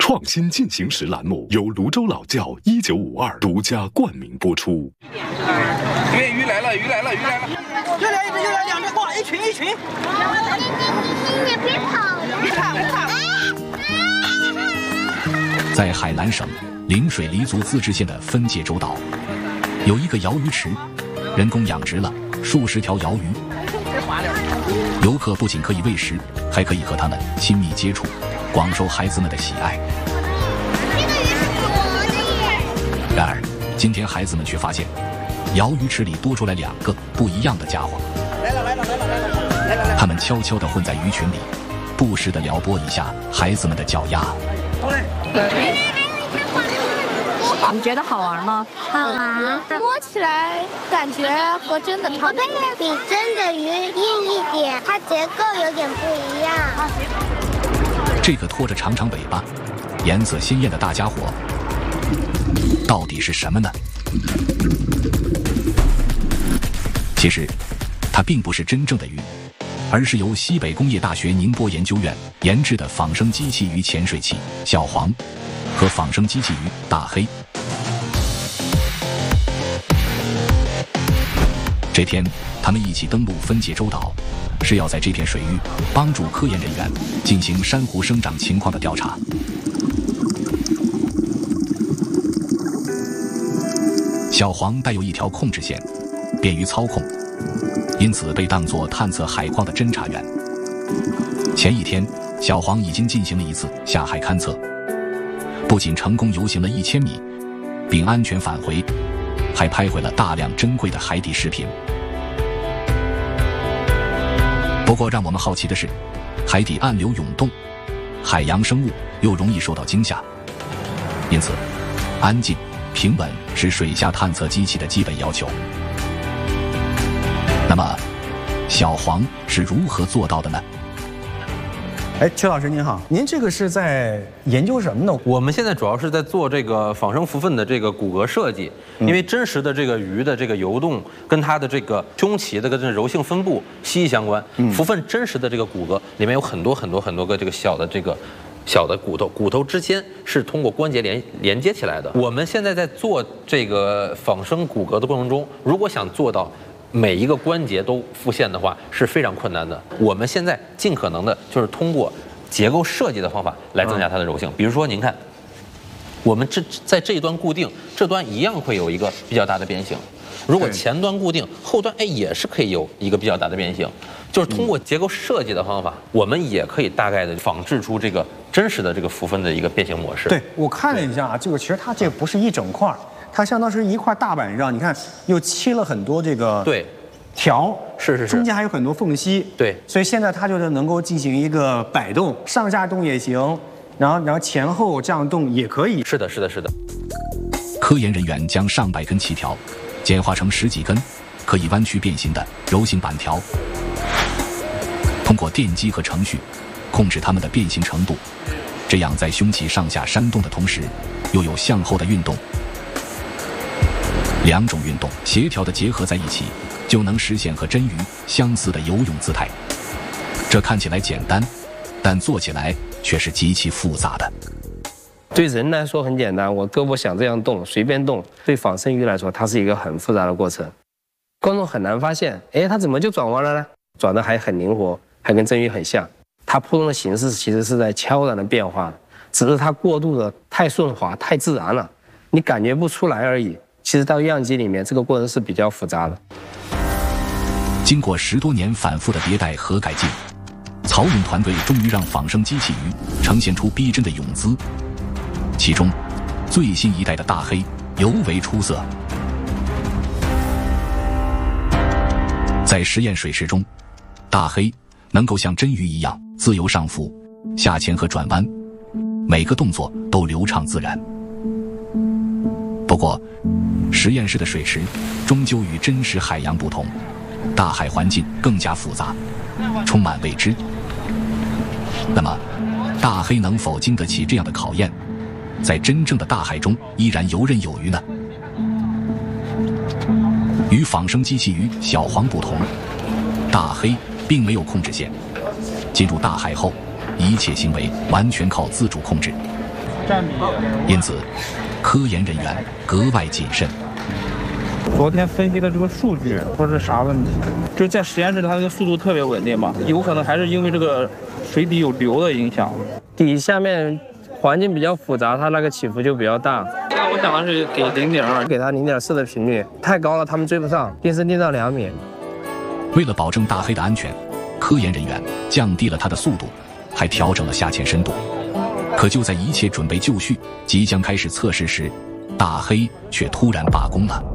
创新进行时栏目由泸州老窖1952独家冠名播出。 鱼来了，鱼来了，鱼来了！ 又来一只，又来两只，哇，一群一群！ 你别跑！ 别跑，别跑！ 在海南省陵水黎族自治县的分界洲岛，有一个鳐鱼池，人工养殖了数十条鳐鱼。游客不仅可以喂食，还可以和它们亲密接触，广受孩子们的喜爱。然而，今天孩子们却发现，鳐鱼池里多出来2个不一样的家伙。他们悄悄地混在鱼群里，不时地撩拨一下孩子们的脚丫。 你觉得好玩吗？ 好玩，摸起来感觉和真的差不多，比真的鱼硬一点，它结构有点不一样。 这个拖着长长尾巴、颜色鲜艳的大家伙，到底是什么呢？其实，它并不是真正的鱼，而是由西北工业大学宁波研究院研制的仿生机器鱼潜水器小黄和仿生机器鱼大黑。这天，他们一起登陆分界洲岛，是要在这片水域帮助科研人员进行珊瑚生长情况的调查。小黄带有一条控制线，便于操控，因此被当作探测海况的侦察员。前一天，小黄已经进行了一次下海勘测，不仅成功游行了1000米，并安全返回，还拍回了大量珍贵的海底视频。不过让我们好奇的是，海底暗流涌动，海洋生物又容易受到惊吓，因此安静平稳是水下探测机器的基本要求。那么小黄是如何做到的呢？ 曲老师您好，您这个是在研究什么呢？ 我们现在主要是在做这个仿生浮粪的这个骨骼设计，因为真实的这个鱼的这个游动跟它的这个胸鳍的这个柔性分布息息相关。浮粪真实的这个骨骼里面有很多个这个小的骨头之间是通过关节连接起来的。我们现在在做这个仿生骨骼的过程中，如果想做到每一个关节都复现的话是非常困难的。我们现在尽可能的就是通过结构设计的方法来增加它的柔性。比如说您看，我们在这一端固定，这端一样会有一个比较大的变形。如果前端固定，后端也是可以有一个比较大的变形。就是通过结构设计的方法，我们也可以大概的仿制出这个真实的这个浮粪的一个变形模式。 对，我看了一下啊，这个其实它这个不是一整块，它相当是一块大板上，你看又切了很多这个条， 是， 中间还有很多缝隙。 对， 所以现在它就是能够进行一个摆动，上下动也行，然后前后这样动也可以。 是的。 科研人员将上百根气条简化成10几根可以弯曲变形的柔性板条，通过电机和程序控制它们的变形程度，这样在胸鳍上下扇动的同时，又有向后的运动。2种运动协调的结合在一起，就能实现和真鱼相似的游泳姿态。这看起来简单，但做起来却是极其复杂的。 对人来说很简单，我胳膊想这样动随便动，对仿生鱼来说它是一个很复杂的过程。观众很难发现，它怎么就转弯了呢？转得还很灵活，还跟真鱼很像。它扑通的形式其实是在悄然的变化的，只是它过度的太顺滑太自然了，你感觉不出来而已。其实到样机里面，这个过程是比较复杂的。 经过10多年反复的迭代和改进，曹勇团队终于让仿生机器鱼呈现出逼真的泳姿，其中最新一代的大黑尤为出色。在实验水池中，大黑能够像真鱼一样自由上浮、下潜和转弯，每个动作都流畅自然。不过，实验室的水池终究与真实海洋不同，大海环境更加复杂，充满未知。那么，大黑能否经得起这样的考验，在真正的大海中依然游刃有余呢？与仿生机器鱼小黄不同，大黑并没有控制线，进入大海后，一切行为完全靠自主控制。 因此，科研人员格外谨慎。 昨天分析的这个数据说是啥问题？就是在实验室它这个速度特别稳定嘛，有可能还是因为这个水底有流的影响。 底下面环境比较复杂，它那个起伏就比较大。 那我想的是给0.2， 给它0.4的频率，太高了他们追不上，定是定到2米。 为了保证大黑的安全，科研人员降低了它的速度，还调整了下潜深度。可就在一切准备就绪、即将开始测试时，大黑却突然罢工了。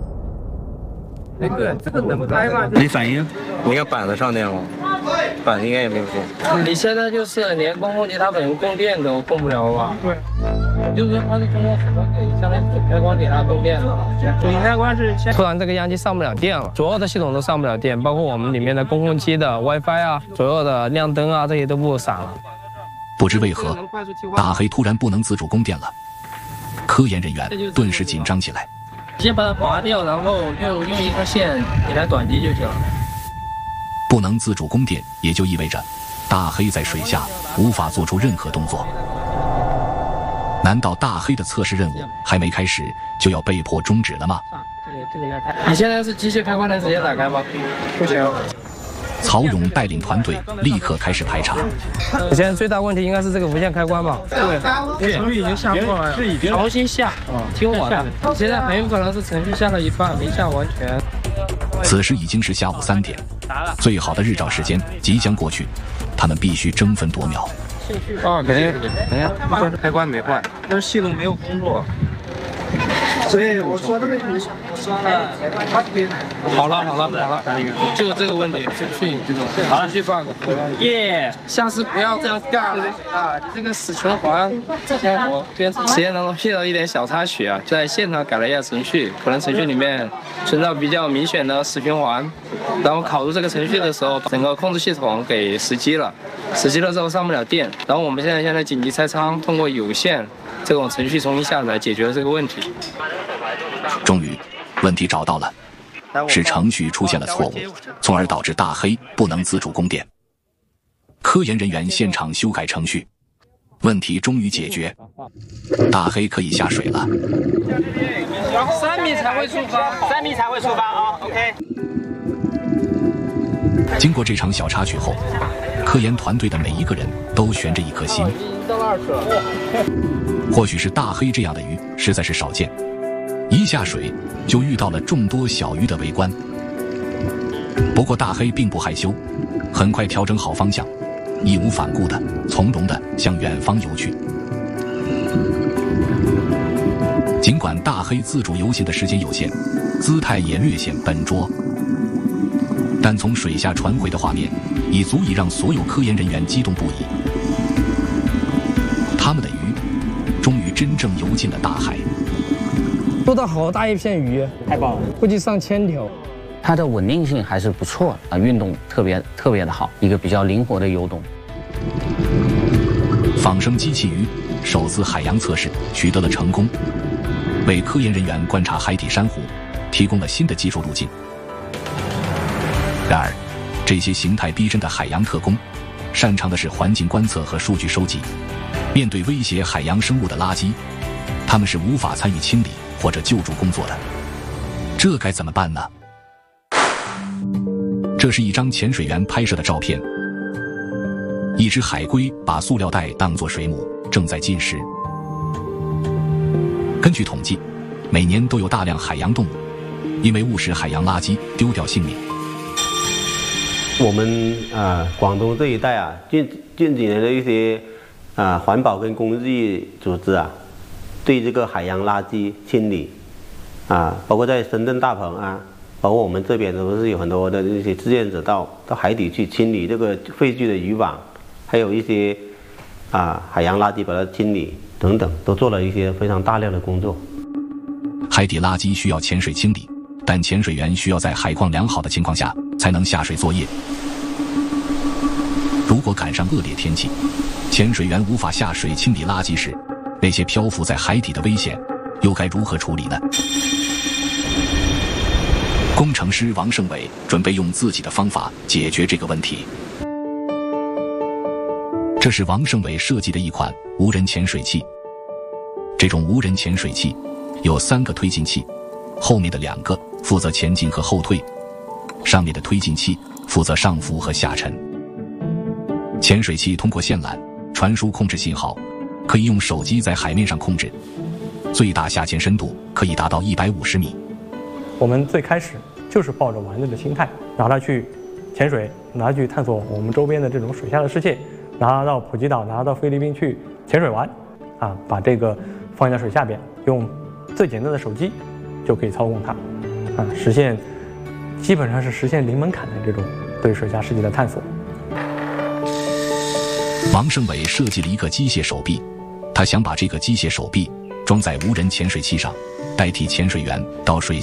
没反应？ 你看板子上电了，板子应该也没有电。你现在就是连公共机它本身供电都供不了吧？对。就是它是通过什么给相当于主开关给它供电的？主开关是突然这个样机上不了电了，所有的系统都上不了电，包括我们里面的公共机的 WiFi 啊，所有的亮灯啊这些都不闪了。 不知为何，大黑突然不能自主供电了，科研人员顿时紧张起来。 先把它拔掉，然后用一根线给它短击就行了。 不能自主供电，也就意味着大黑在水下无法做出任何动作。难道大黑的测试任务还没开始就要被迫终止了吗？ 你现在是机械开关能直接打开吗？不行。 曹勇带领团队立刻开始排查。 现在最大问题应该是这个无线开关吧？对，程序已经下过了，重新下。听我的，现在很有可能是程序下了一半，没下完全。 此时已经是下午3点，最好的日照时间即将过去，他们必须争分夺秒。 肯定，但是开关没坏，但是系统没有工作。所以我说这个我说了，好了，就这个问题，程序程序 bug。耶，下次不要这样干了啊！这个死循环，之前我实验当中遇到一点小插曲啊，就在现场改了一下程序，可能程序里面存在比较明显的死循环，然后考入这个程序的时候，整个控制系统给死机了之后上不了电，然后我们现在紧急拆仓，通过有线这种程序重新下载解决了这个问题。 终于，问题找到了，是程序出现了错误，从而导致大黑不能自主供电。科研人员现场修改程序，问题终于解决，大黑可以下水了。 3米才会触发，3米才会触发啊 ！OK。 经过这场小插曲后，科研团队的每一个人都悬着一颗心。或许是大黑这样的鱼实在是少见，一下水就遇到了众多小鱼的围观。不过大黑并不害羞，很快调整好方向，义无反顾的从容的向远方游去。尽管大黑自主游行的时间有限，姿态也略显笨拙，但从水下传回的画面已足以让所有科研人员激动不已。他们的鱼终于真正游进了大海。 捉到好大一片鱼，太棒了，估计上千条。 它的稳定性还是不错的，运动特别的好，一个比较灵活的游动。 仿生机器鱼首次海洋测试取得了成功，为科研人员观察海底珊瑚提供了新的技术路径。然而，这些形态逼真的海洋特工，擅长的是环境观测和数据收集。面对威胁海洋生物的垃圾，他们是无法参与清理或者救助工作的。这该怎么办呢？这是一张潜水员拍摄的照片。一只海龟把塑料袋当作水母，正在进食。根据统计，每年都有大量海洋动物因为误食海洋垃圾丢掉性命。 我们广东这一带啊，近几年的一些环保跟公益组织啊，对这个海洋垃圾清理包括在深圳大鹏包括我们这边都是有很多的这些志愿者到海底去清理这个废弃的渔网，还有一些海洋垃圾把它清理等等，都做了一些非常大量的工作。 海底垃圾需要潜水清理，但潜水员需要在海况良好的情况下才能下水作业。如果赶上恶劣天气，潜水员无法下水清理垃圾时，那些漂浮在海底的危险又该如何处理呢？工程师王胜伟准备用自己的方法解决这个问题。这是王胜伟设计的一款无人潜水器， 这种无人潜水器有3个推进器，后面的2个负责前进和后退，上面的推进器负责上浮和下沉。潜水器通过线缆传输控制信号，可以用手机在海面上控制，最大下潜深度可以达到150米。 我们最开始就是抱着玩乐的心态，拿它去潜水，拿它去探索我们周边的这种水下的世界，拿它到普吉岛，拿它到菲律宾去潜水玩，把这个放在水下边，用最简单的手机就可以操控它，实现基本上是实现零门槛的这种对水下世界的探索。 王胜伟设计了一个机械手臂，他想把这个机械手臂装在无人潜水器上，代替潜水员到水下